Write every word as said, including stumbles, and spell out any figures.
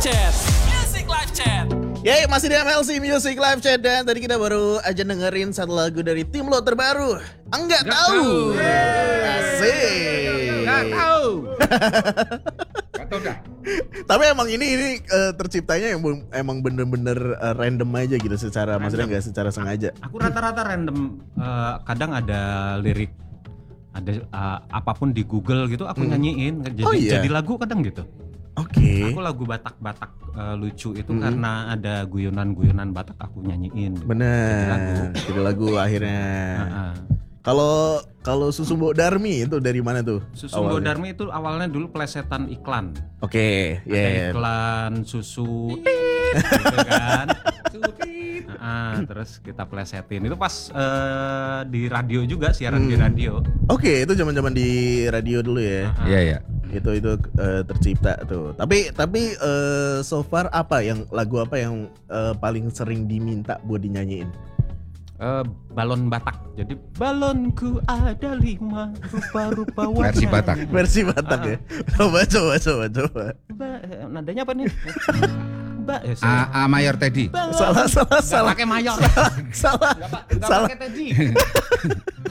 Chat. Music Live Chat. Yeay, masih di M L C Music Live Chat. Dan tadi kita baru aja dengerin satu lagu dari tim lo terbaru, Enggak Tahu. Asik. Enggak tahu. Enggak tahu dah. Tapi emang ini ini uh, terciptanya yang emang bener-bener uh, random aja gitu secara, random. Maksudnya nggak secara sengaja. Aku rata-rata random. Uh, kadang ada lirik, ada uh, apapun di Google gitu aku hmm. nyanyiin. Jadi oh, iya? jadi lagu kadang gitu. Oke. Okay. Aku lagu Batak-Batak uh, lucu itu hmm. karena ada guyonan-guyonan Batak aku nyanyiin. Bener. Jadi lagu, jadi lagu akhirnya. Uh-uh. Kalau kalau Susu Mbok Darmi itu dari mana tuh? Susu Mbok Darmi itu awalnya dulu plesetan iklan. Oke, okay, ya. Yeah. Iklan susu gitu kan. Nah, terus kita plesetin. Itu pas uh, di radio juga, siaran hmm. di radio. Oke, okay, itu zaman-zaman di radio dulu ya. Iya, iya. Itu itu uh, tercipta tuh. Tapi tapi uh, so far apa yang lagu apa yang uh, paling sering diminta buat dinyanyiin? Uh, balon Batak. Jadi balonku ada lima rupa-rupa warna. Versi Batak. Versi Batak uh, ya. Coba coba coba coba. Ba, nadanya apa nih? Ba, eh, A, A mayor Teddy. Salah salah Gak salah. Pakai mayor. Salah. Salah. Gak, gak salah. Pakai Teddy.